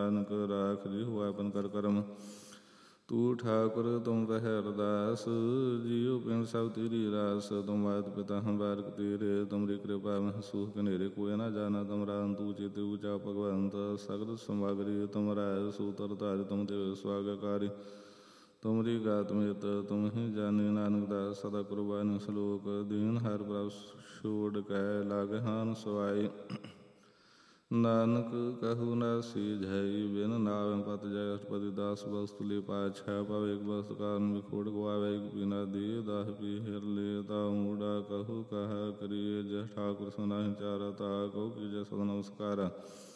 ਨਾਨਕ ਰਾਖ ਜਿਹੁ ਆਪਨ ਕਰ ਕਰਮ। ਤੂੰ ਠਾਕੁਰ ਤੁਮ ਰਹਿ ਅਰਦਾਸ, ਜੀਉ ਪਿੰਡ ਸਭ ਤੇਰੀ ਰਾਸ। ਤੁਮ ਮਾਤ ਪਿਤਾ ਹਮ ਬਾਰਕ ਤੇਰੇ, ਤੁਮਰੀ ਕਿਰਪਾ ਮਹਿ ਸੂਖ ਘਨੇਰੇ। ਕੋਇ ਨਾ ਜਾਣਾ ਤੁਮਰਾ ਅੰਤੁ, ਚੇਤੇ ਊਚਾ ਭਗਵੰਤ। ਸਗਲ ਸਮਗਰੀ ਤੁਮ ਰਾਏ, ਸੂਤਰ ਧਾਰਿ ਤੁਮ ਤੇ ਸੁਆਗਾਕਾਰੀ। ਤੁਮਰੀ ਗਾਤ ਮੇਤ ਤੁਮ ਹੀ ਜਾਨੀ, ਨਾਨਕ ਦਾਸ ਸਦਾ ਕੁਰਬਾਨੀ। ਸਲੋਕ ਦੀਨ ਹਰਿ ਪ੍ਰਭ ਛੋੜ ਕੈ, ਲਾਗਹਿ ਹਾਨ ਸੁਆਈ। ਨਾਨਕ ਕਹੂ ਨ ਸੀਝਈ, ਬਿਨ ਨਾਵੈ ਪਤ ਜੈ। ਅਸ਼ਟਪਦੀ ਦਾਸ ਬਸਤੁ ਲੇ ਪਾਛੈ, ਪਵ ਏਕ ਬਸਤੁ ਕਾਰਨ ਵਿਖੋੜ। ਗਵਾਵੈ ਏਕ ਬਿਨਾ ਦੇ, ਦਾਹ ਪੀ ਹਿਰ ਲੇ। ਤਾਹੁ ਮੂੜਾ ਕਹੂ ਕਹਾ ਕਰੀਐ, ਜਹ ਠਾकुर ਸੁ ਨਾਹਿ ਚਾਰਾ। ਤਾ ਕਹੂ ਕੀਜੈ ਸਦਾ ਨਮਸਕਾਰਾ।